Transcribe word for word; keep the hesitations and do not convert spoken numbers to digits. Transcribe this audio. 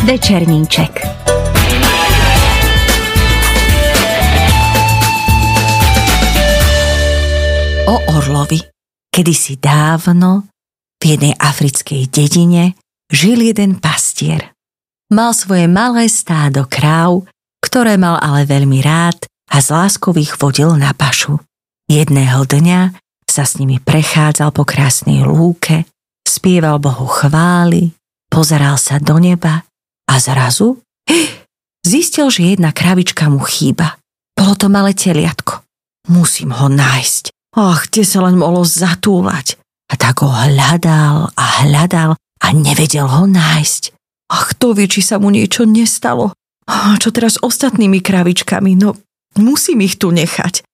Večerníček. O orlovi. Kedysi dávno v jednej africkej dedine žil jeden pastier. Mal svoje malé stádo kráv, ktoré mal ale veľmi rád a z láskou ich vodil na pašu. Jedného dňa sa s nimi prechádzal po krásnej lúke, spieval Bohu chvály, pozeral sa do neba a zrazu zistil, že jedna kravička mu chýba. Bolo to malé teliatko. Musím ho nájsť. Ach, kde sa len mohlo zatúlať. A tak ho hľadal a hľadal a nevedel ho nájsť. Ach, kto vie, či sa mu niečo nestalo. A čo teraz s ostatnými kravičkami? No, musím ich tu nechať.